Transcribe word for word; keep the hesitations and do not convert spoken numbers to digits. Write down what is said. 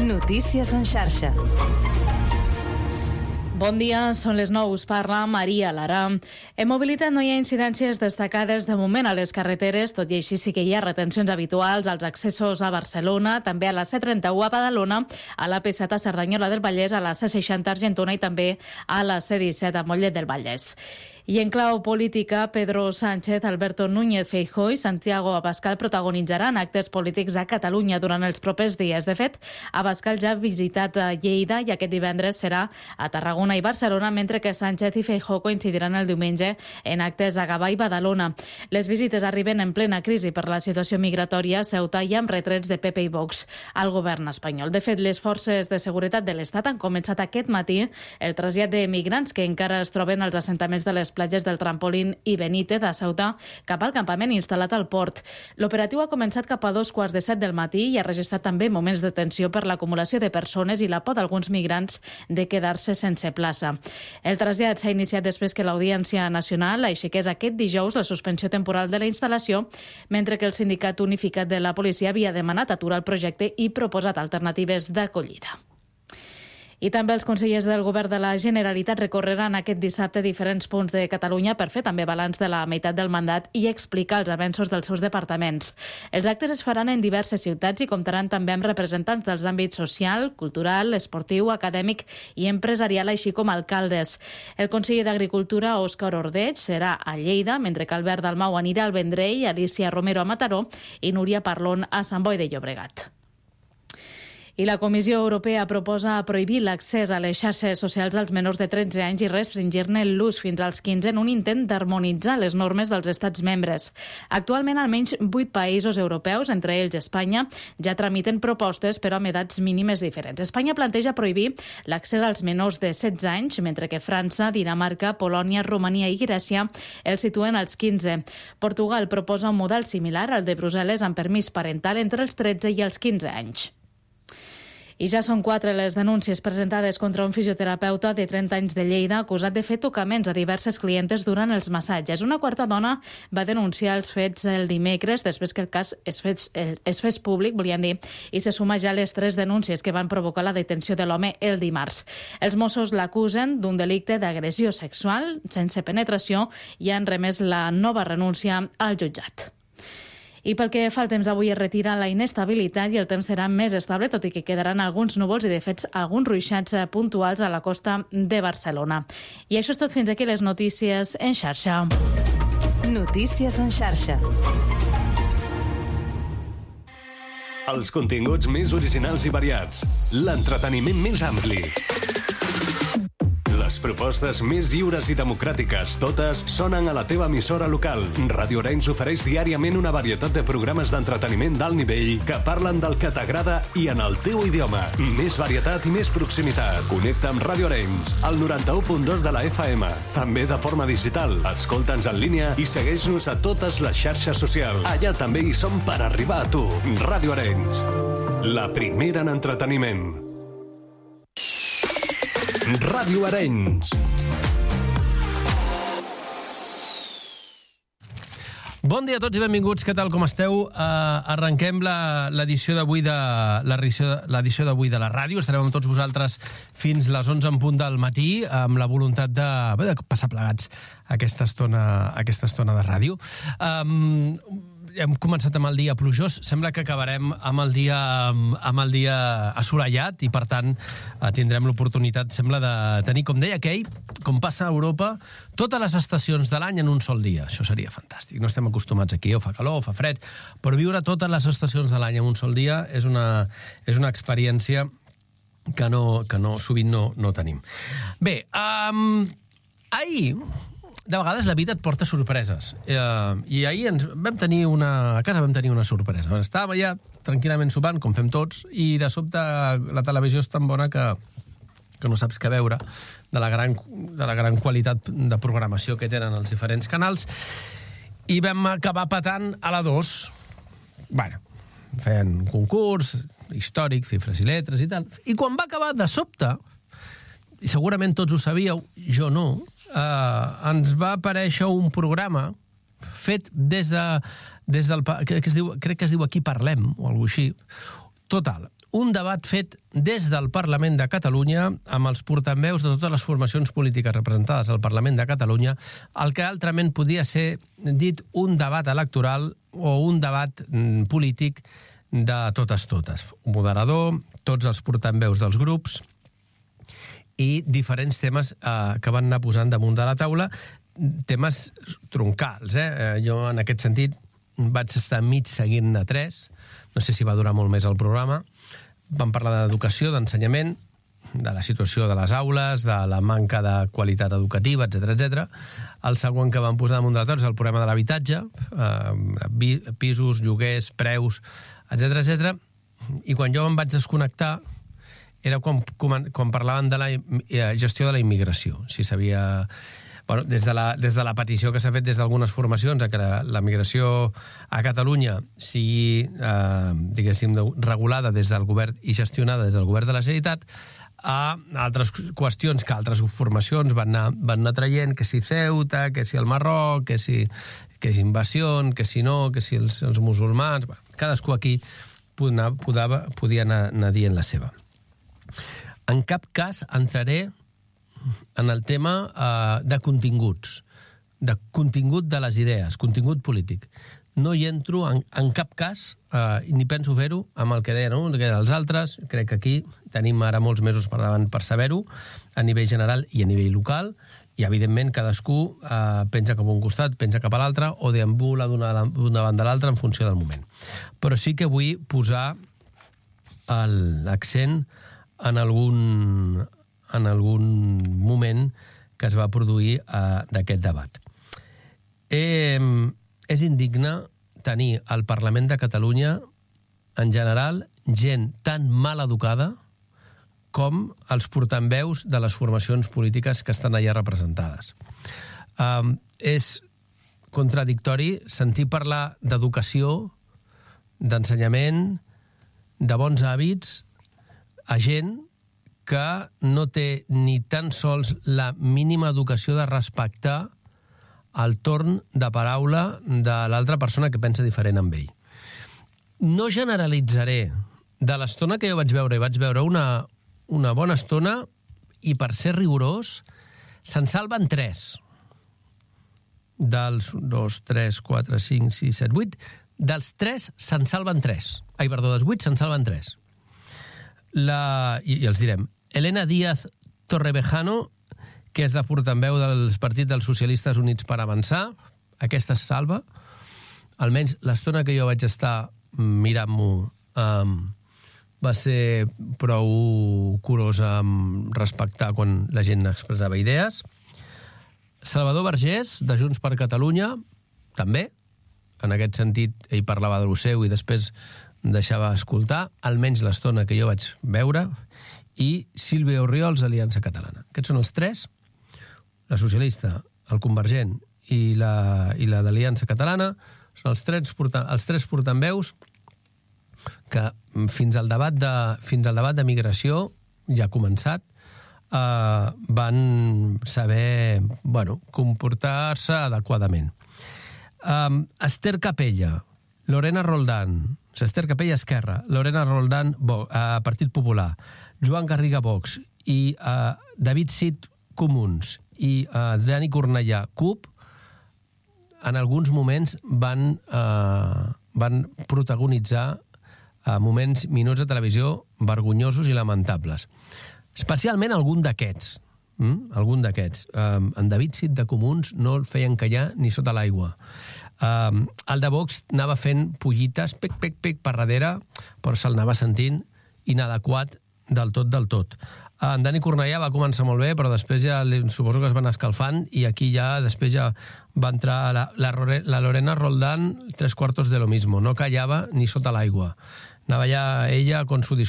Notícies en xarxa. Bon dia, són les nou, us parla Maria Lara. En mobilitat no hi ha incidències destacades de moment a les carreteres, tot i així sí que hi ha retencions habituals als accessos a Barcelona, també a la C trenta-u a Badalona, a la P set a Cerdanyola del Vallès, a la C seixanta a Argentona i també a la C disset a Mollet del Vallès. I en clau política, Pedro Sánchez, Alberto Núñez Feijóo i Santiago Abascal protagonitzaran actes polítics a Catalunya durant els propers dies. De fet, Abascal ja ha visitat Lleida i aquest divendres serà a Tarragona i Barcelona, mentre que Sánchez i Feijóo coincidiran el diumenge en actes a Gavà i Badalona. Les visites arriben en plena crisi per la situació migratòria a Ceuta i amb retrets de P P i Vox al govern espanyol. De fet, les forces de seguretat de l'Estat han començat aquest matí el trasllat de migrants que encara es troben als assentaments de les platges del Trampolín i Benítez a Ceuta cap al campament instal·lat al port. L'operatiu ha començat cap a dos quarts de set del matí i ha registrat també moments de tensió per l'acumulació de persones i la por d'alguns migrants de quedar-se sense plaça. El trasllat s'ha iniciat després que l'Audiència Nacional aixequés aquest dijous la suspensió temporal de la instal·lació, mentre que el Sindicat Unificat de la Policia havia demanat aturar el projecte i proposat alternatives d'acollida. I també els consellers del Govern de la Generalitat recorreran aquest dissabte diferents punts de Catalunya per fer també balanç de la meitat del mandat i explicar els avenços dels seus departaments. Els actes es faran en diverses ciutats i comptaran també amb representants dels àmbits social, cultural, esportiu, acadèmic i empresarial, així com alcaldes. El conseller d'Agricultura, Òscar Ordeig, serà a Lleida, mentre que Albert Dalmau anirà al Vendrell, Alicia Romero a Mataró i Núria Parlon a Sant Boi de Llobregat. I la Comissió Europea proposa prohibir l'accés a les xarxes socials als menors de tretze anys i restringir-ne l'ús fins als quinze en un intent d'harmonitzar les normes dels estats membres. Actualment, almenys vuit països europeus, entre ells Espanya, ja tramiten propostes però amb edats mínimes diferents. Espanya planteja prohibir l'accés als menors de setze anys, mentre que França, Dinamarca, Polònia, Romania i Grècia els situen als quinze. Portugal proposa un model similar al de Brussel·les amb permís parental entre els tretze i els quinze anys. I ja són quatre les denúncies presentades contra un fisioterapeuta de trenta anys de Lleida acusat de fer tocaments a diverses clientes durant els massatges. Una quarta dona va denunciar els fets el dimecres després que el cas es fes, es fes públic, volíem dir, i se suma ja les tres denúncies que van provocar la detenció de l'home el dimarts. Els Mossos l'acusen d'un delicte d'agressió sexual sense penetració i han remès la nova renúncia al jutjat. I pel que fa al temps, avui es retira la inestabilitat i el temps serà més estable, tot i que quedaran alguns núvols i, de fet, alguns ruixats puntuals a la costa de Barcelona. I això és tot, fins aquí les notícies en xarxa. Notícies en xarxa. Els continguts més originals i variats. L'entreteniment més ampli. Les propostes més lliures i democràtiques, totes sonen a la teva emissora local. Ràdio Arenys ofereix diàriament una varietat de programes d'entreteniment d'alt nivell que parlen del que t'agrada i en el teu idioma. Més varietat i més proximitat. Connecta amb Ràdio Arenys, al noranta-u punt dos de la F M. També de forma digital. Escolta'ns en línia i segueix-nos a totes les xarxes socials. Allà també hi som per arribar a tu. Ràdio Arenys, la primera en entreteniment. Ràdio Arenys. Bon dia a tots i benvinguts, què tal, com esteu? Uh, arrenquem l'edició d'avui de l'edició d'avui de la ràdio. Estarem amb tots vosaltres fins les onze en punt del matí, amb la voluntat de, de passar plegats aquesta estona, aquesta estona de ràdio. Um, hem començat amb el dia plujós, sembla que acabarem amb el dia, amb el dia assolellat i, per tant, tindrem l'oportunitat, sembla, de tenir, com deia aquell, com passa a Europa, totes les estacions de l'any en un sol dia. Això seria fantàstic. No estem acostumats aquí, o fa calor, o fa fred, però viure totes les estacions de l'any en un sol dia és una, és una experiència que, no, que no, sovint no, no tenim. Bé, um, ahir... De vegades la vida et porta sorpreses. Eh, I ahir ens vam tenir una... A casa vam tenir una sorpresa. Estàvem allà tranquil·lament sopant, com fem tots, i de sobte la televisió és tan bona que, que no saps què veure de la, gran, de la gran qualitat de programació que tenen els diferents canals. I vam acabar patant a la dos. Bueno, feien un concurs històric, xifres i lletres i tal. I quan va acabar, de sobte, i segurament tots ho sabíeu, jo no... Uh, ens va aparèixer un programa fet des de des del, que, que es diu, crec que es diu Aquí Parlem o alguna així. Total, un debat fet des del Parlament de Catalunya amb els portaveus de totes les formacions polítiques representades al Parlament de Catalunya, el que altrament podia ser dit un debat electoral o un debat polític de totes totes. Un moderador, tots els portaveus dels grups i diferents temes eh, que van anar posant damunt de la taula, temes troncals. Eh? Jo, en aquest sentit, vaig estar mig seguint-ne tres, no sé si va durar molt més el programa. Vam parlar d'educació, d'ensenyament, de la situació de les aules, de la manca de qualitat educativa, etcètera, etcètera. El segon que vam posar damunt de la taula és el problema de l'habitatge, eh, pisos, lloguers, preus, etcètera, etcètera. I quan jo em vaig desconnectar era quan, quan, quan parlaven de la gestió de la immigració. Si s'havia... Bueno, des de la, des de la petició que s'ha fet des d'algunes formacions a que la, la migració a Catalunya sigui, eh, diguéssim, regulada des del govern i gestionada des del govern de la Generalitat, a altres qüestions que altres formacions van anar, van anar traient, que si Ceuta, que si el Marroc, que si, que si invasió, que si no, que si els, els musulmans... Cadascú aquí podia, podia, podia anar, anar dient la seva. En cap cas entraré en el tema eh, de continguts, de contingut de les idees, contingut polític. No hi entro en, en cap cas, eh, ni penso fer-ho, amb el que deien, no? El que deien els altres. Crec que aquí tenim ara molts mesos per davant per saber-ho, a nivell general i a nivell local, i evidentment cadascú eh, penja cap a un costat, penja cap a l'altre, o deambula d'una banda a l'altra en funció del moment. Però sí que vull posar l'accent en algun... en algun moment que es va produir eh, d'aquest debat. Eh, és indigne tenir al Parlament de Catalunya, en general, gent tan mal educada com els portaveus de les formacions polítiques que estan allà representades. Eh, és contradictori sentir parlar d'educació, d'ensenyament, de bons hàbits, a gent que no té ni tan sols la mínima educació de respectar el torn de paraula de l'altra persona que pensa diferent amb ell. No generalitzaré. De l'estona que jo vaig veure, i vaig veure una, una bona estona, i per ser rigorós, se'n salven tres. Dels dos, tres, quatre, cinc, sis, set, vuit, dels tres se'n salven tres. Ai, perdó, dels vuit se'n salven tres. La, i, i els direm. Elena Díaz Torrevejano, que és la portaveu del Partit dels Socialistes Units per Avançar, aquesta es salva. Almenys l'estona que jo vaig estar mirant-m'ho um, va ser prou curosa amb respectar quan la gent expressava idees. Salvador Vergés, de Junts per Catalunya, també. En aquest sentit, ell parlava de lo seu i després deixava escoltar, almenys l'estona que jo vaig veure, i Sílvia Orriols, Aliança Catalana. Aquests són els tres, la socialista, el convergent i la, i la d'Aliança Catalana, són els tres, els tres portaveus que fins al debat de, fins al debat de migració, ja ha començat, eh, van saber, bueno, comportar-se adequadament. Um, Esther Capella, Lorena Roldán, Esther Capella, Esquerra, Lorena Roldán, Bo, uh, Partit Popular, Joan Garriga, Vox, i uh, David Cid, Comuns, i uh, Dani Cornellà, C U P, en alguns moments van, uh, van protagonitzar uh, moments, minuts de televisió vergonyosos i lamentables. Especialment algun d'aquests. Mm? Algun d'aquests. Um, en David Cid, de Comuns, no el feien callar ni sota l'aigua. Um, el de Vox anava fent pollites, pec, pec, pec, per darrere, però se'l anava sentint inadequat del tot, del tot. En Dani Cornellà va començar molt bé, però després ja suposo que es van escalfant i aquí ja després ja va entrar la, la, la Lorena Roldán tres quartos de lo mismo. No callava ni sota l'aigua. Anava ja ella con su discurso